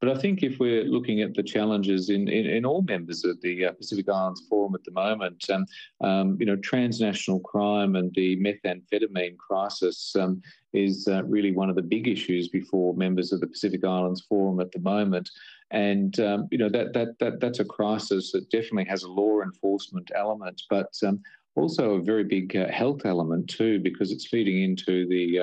But I think if we're looking at the challenges in all members of the Pacific Islands Forum at the moment, transnational crime and the methamphetamine crisis is really one of the big issues before members of the Pacific Islands Forum at the moment. And that's a crisis that definitely has a law enforcement element, but also a very big health element too, because it's feeding into the